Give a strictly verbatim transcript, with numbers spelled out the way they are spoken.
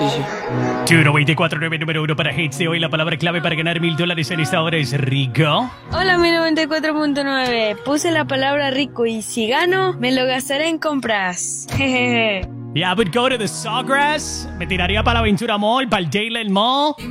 easy. Duro veinticuatro nueve número uno para hits de hoy. La palabra clave para ganar mil dólares en esta hora es rico. Hola, mi noventa y cuatro punto nueve. Puse la palabra rico y si gano, me lo gastaré en compras. Jejeje. Yeah, I would go to the Sawgrass. Me tiraría para la Aventura Mall, para el Dayland Mall.